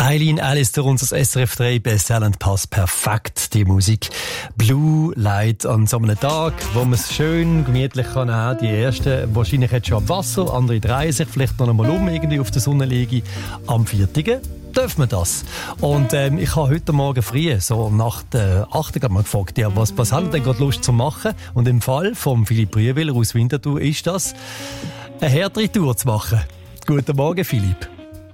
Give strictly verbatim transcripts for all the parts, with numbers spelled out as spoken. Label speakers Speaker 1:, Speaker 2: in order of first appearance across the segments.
Speaker 1: Eileen Alistair, unser S R F drei Besttalent, passt perfekt, die Musik. Blue Light an so einem Tag, wo man es schön gemütlich kann haben. Die ersten wahrscheinlich jetzt schon am Wasser, andere drehen sich vielleicht noch einmal um, irgendwie auf der Sonne liegen. Am vierten dürfen wir das. Und ähm, ich habe heute Morgen früh, so nach der acht mal gefragt, ja, was, was haben denn gerade Lust zu machen? Und im Fall von Philipp Brühwiller aus Winterthur ist das, eine härtere Tour zu machen. Guten Morgen, Philipp.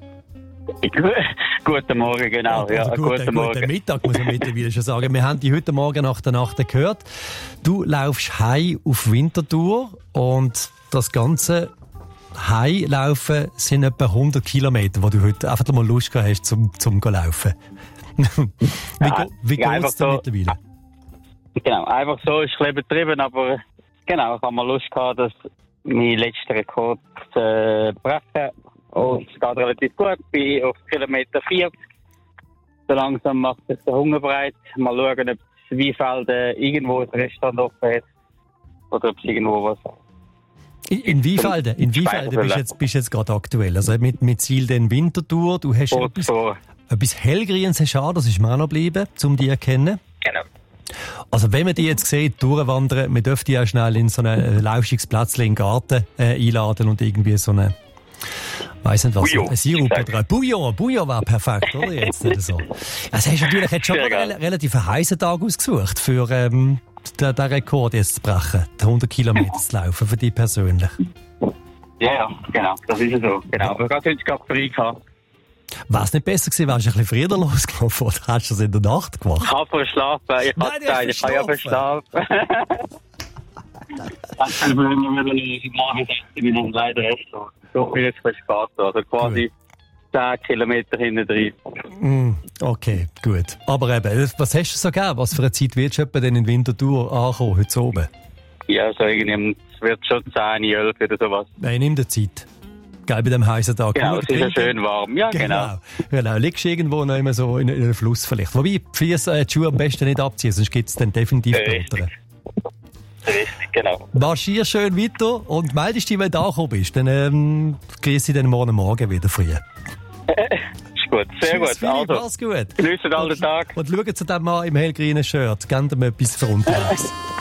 Speaker 2: Guten Morgen, genau. Ja,
Speaker 1: also guten,
Speaker 2: guten Morgen.
Speaker 1: Guten Mittag, muss man mittlerweile schon sagen. Wir haben dich heute Morgen nach der Nacht gehört. Du laufst heim auf Winterthur und das Ganze Heimlaufen sind etwa hundert Kilometer, wo du heute einfach mal Lust gehabt hast, zum, zum laufen. wie
Speaker 2: ja,
Speaker 1: wie
Speaker 2: ja,
Speaker 1: geht es dir
Speaker 2: so,
Speaker 1: mittlerweile?
Speaker 2: Genau, einfach so ist es betrieben, aber genau, ich habe mal Lust gehabt, dass mein letzter Rekord zu brechen. Und es geht relativ gut, ich bin auf Kilometer vierzig. So langsam macht sich der Hunger breit. Mal schauen, ob das Weinfelden irgendwo ein Restaurant offen hat. Oder ob es irgendwo was...
Speaker 1: In, in Weinfelden, in Weinfelden bist du jetzt, bist jetzt gerade aktuell. Also mit, mit Ziel den Winterthur. Du hast
Speaker 2: oh,
Speaker 1: etwas,
Speaker 2: so.
Speaker 1: etwas Hellgrünes, hast du auch, das ist mir auch noch geblieben, um dich zu erkennen.
Speaker 2: Genau.
Speaker 1: Also wenn man die jetzt sieht, durchwandern, man dürfte die auch schnell in so ein lauschiges Plätzchen im Garten äh, einladen und irgendwie so eine... Weiss nicht was,
Speaker 2: Bouillon,
Speaker 1: ein Sirup oder ein Bouillon. Bouillon wäre perfekt, oder? Jetzt nicht so. Also hast du natürlich jetzt schon mal einen relativ heißen Tag ausgesucht, für ähm, den, den Rekord jetzt zu brechen, die hundert Kilometer zu laufen, für dich persönlich.
Speaker 2: Ja, ja, genau, das ist ja so. Genau, aber gerade heute gerade frei gehabt.
Speaker 1: Wäre es nicht besser gewesen, wärst du ein bisschen früher losgelaufen oder hast du es in der Nacht gemacht?
Speaker 2: Ich habe verschlafen, ich habe gesagt, ich habe ja verschlafen. Ich kann mir immer wieder morgen sechzehn Minuten leider erst so. So viel jetzt spät, also quasi gut. zehn Kilometer hinten drin.
Speaker 1: Mm, okay, gut. Aber eben, was hast du so gegeben? Was für eine Zeit willst du denn in Winterthur ankommen, heute oben?
Speaker 2: Ja, so irgendwie, es wird schon zehn, elf oder sowas.
Speaker 1: Nein, nimm dir Zeit. Gell, bei dem heißen Tag.
Speaker 2: Genau, es ist ja schön warm. Ja, genau.
Speaker 1: Genau. genau. Liegst du irgendwo noch immer so in, in einem Fluss vielleicht. Wobei, die Füße, äh, die Schuhe am besten nicht abziehen, sonst gibt es dann definitiv Poltern.
Speaker 2: Richtig, genau.
Speaker 1: Marschier schön weiter und meldest dich, wenn du angekommen bist. Dann ähm, grüße ich dann morgen Morgen wieder früh.
Speaker 2: ist gut, sehr
Speaker 1: Tschüss,
Speaker 2: gut.
Speaker 1: Philipp,
Speaker 2: Also,
Speaker 1: mach's gut.
Speaker 2: genießt all den Tag.
Speaker 1: Und schau zu dem Mann im hellgrünen Shirt. Gib ihm etwas für unterwegs.